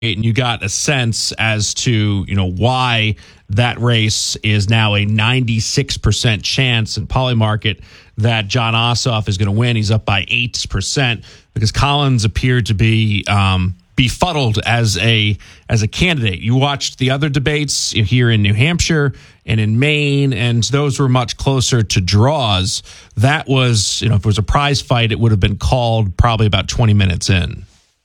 and you got a sense as to, why that race is now a 96% chance in Polymarket that Jon Ossoff is going to win. He's up by 8% because Collins appeared to be befuddled as a candidate. You watched the other debates here in New Hampshire and in Maine, and those were much closer to draws. That was, if it was a prize fight, it would have been called probably about 20 minutes in.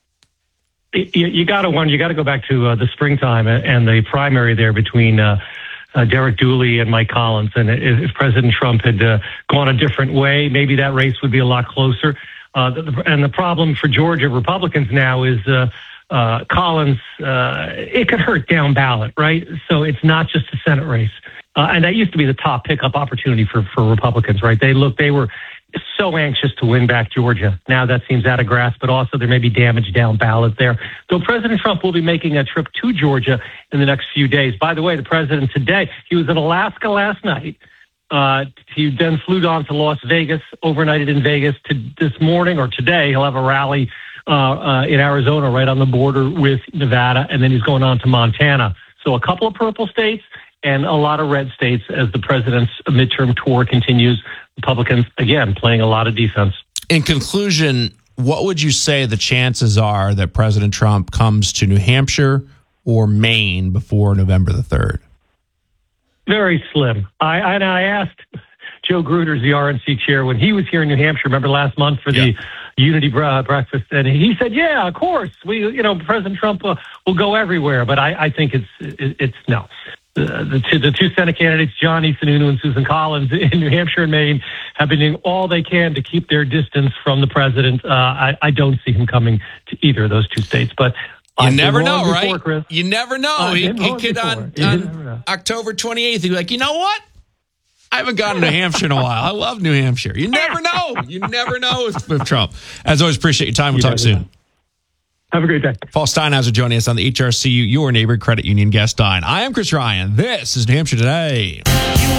You got to go back to the springtime and the primary there between Derek Dooley and Mike Collins. And if President Trump had gone a different way, maybe that race would be a lot closer. And the problem for Georgia Republicans now is Collins, it could hurt down ballot, right? So it's not just a Senate race. And that used to be the top pickup opportunity for Republicans, right? They were so anxious to win back Georgia. Now that seems out of grasp, but also there may be damage down ballot there. So President Trump will be making a trip to Georgia in the next few days. By the way, the president today, he was in Alaska last night. He then flew down to Las Vegas, overnighted in Vegas to this morning or today. He'll have a rally in Arizona right on the border with Nevada, and then he's going on to Montana. So a couple of purple states and a lot of red states as the president's midterm tour continues. Republicans, again, playing a lot of defense. In conclusion, what would you say the chances are that President Trump comes to New Hampshire or Maine before November the 3rd? Very slim. I asked Joe Gruters, the RNC chair, when he was here in New Hampshire, remember last month for the Unity breakfast, and he said, yeah, of course, President Trump will go everywhere, but I think it's no. The two Senate candidates, Johnny Sununu and Susan Collins in New Hampshire and Maine, have been doing all they can to keep their distance from the president. I don't see him coming to either of those two states, but you never know, right? Chris. You never know. He could on October 28th, he'd be like, you know what? I haven't gone to New Hampshire in a while. I love New Hampshire. You never know. You never know with Trump. As always, appreciate your time. We'll talk soon. Have a great day. Paul Steinhauser joining us on the HRCU, your neighborhood credit union guest line. I am Chris Ryan. This is New Hampshire Today.